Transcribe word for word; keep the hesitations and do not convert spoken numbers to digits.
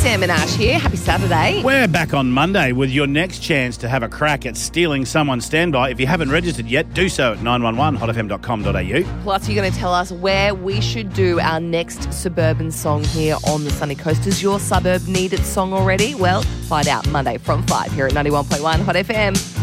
Sam and Ash here. Happy Saturday. We're back on Monday with your next chance to have a crack at stealing someone's standby. If you haven't registered yet, do so at nine one one hot f m dot com dot a u. Plus, you're going to tell us where we should do our next suburban song here on the Sunny Coast. Does your suburb need its song already? Well, find out Monday from five here at ninety-one point one Hot F M.